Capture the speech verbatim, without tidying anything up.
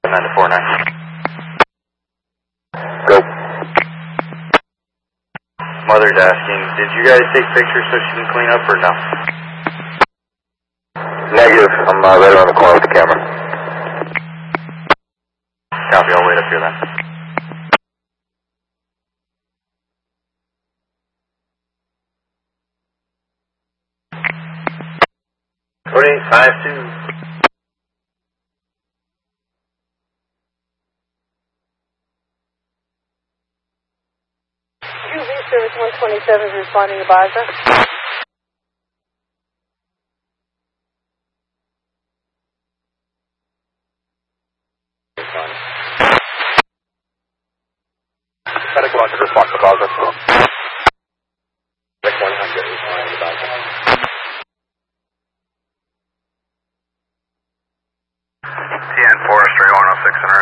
nine to four nine. Go. Mother's asking, did you guys take pictures so she can clean up or no? Negative. I'm uh, right around the corner with the camera. Copy, I'll wait up here then. twenty-eight five two. Q V Service one twenty-seven is responding to Baja. Gotta go out to respond to Baja. Next one hundred responding to Baja. T N Forestry one oh six and